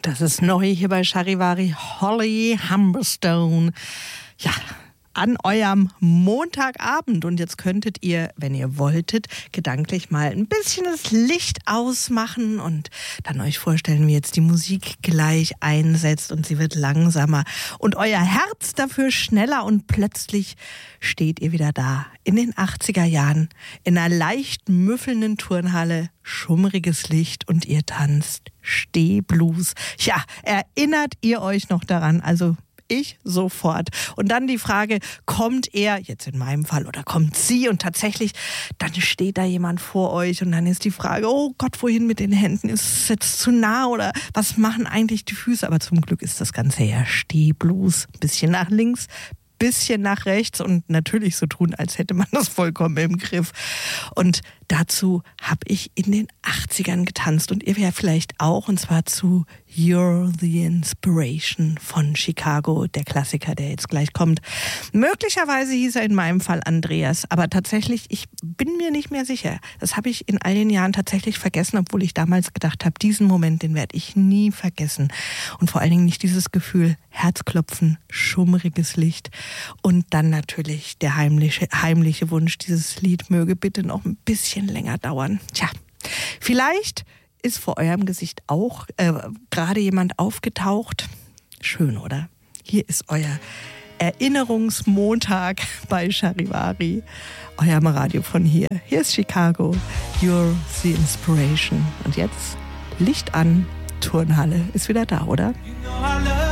Das ist neu hier bei Charivari, Holly Humberstone. Ja, an eurem Montagabend. Und jetzt könntet ihr, wenn ihr wolltet, gedanklich mal ein bisschen das Licht ausmachen und dann euch vorstellen, wie jetzt die Musik gleich einsetzt und sie wird langsamer und euer Herz dafür schneller und plötzlich steht ihr wieder da. In den 80er Jahren, in einer leicht müffelnden Turnhalle, schummriges Licht und ihr tanzt Stehblues. Ja, erinnert ihr euch noch daran? Also ich sofort. Und dann die Frage, kommt er, jetzt in meinem Fall, oder kommt sie? Und tatsächlich, dann steht da jemand vor euch und dann ist die Frage, oh Gott, wohin mit den Händen? Ist es jetzt zu nah oder was machen eigentlich die Füße? Aber zum Glück ist das Ganze ja Stehblues. Bisschen nach links, bisschen nach rechts und natürlich so tun, als hätte man das vollkommen im Griff. Und dazu habe ich in den 80ern getanzt und ihr ja vielleicht auch, und zwar zu You're the Inspiration von Chicago, der Klassiker, der jetzt gleich kommt. Möglicherweise hieß er in meinem Fall Andreas, aber tatsächlich, ich bin mir nicht mehr sicher. Das habe ich in all den Jahren tatsächlich vergessen, obwohl ich damals gedacht habe, diesen Moment, den werde ich nie vergessen. Und vor allen Dingen nicht dieses Gefühl, Herzklopfen, schummriges Licht und dann natürlich der heimliche Wunsch, dieses Lied möge bitte noch ein bisschen länger dauern. Tja, vielleicht ist vor eurem Gesicht auch gerade jemand aufgetaucht. Schön, oder? Hier ist euer Erinnerungsmontag bei Charivari, eurem Radio von hier. Hier ist Chicago, You're the Inspiration. Und jetzt Licht an, Turnhalle ist wieder da, oder?